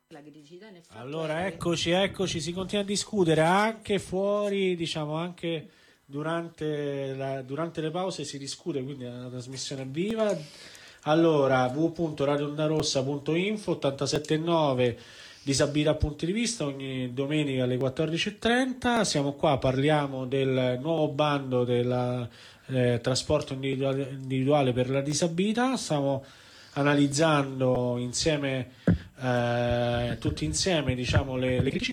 La criticità nel fatto Allora, è eccoci, si continua a discutere anche fuori, diciamo anche durante le pause si discute, quindi è una trasmissione viva. Allora, www.radiondarossa.info 879 disabilità punti di vista ogni domenica alle 14:30. Siamo qua, parliamo del nuovo bando del trasporto individuale per la disabilità. Stiamo analizzando insieme tutti insieme, diciamo, le criticità.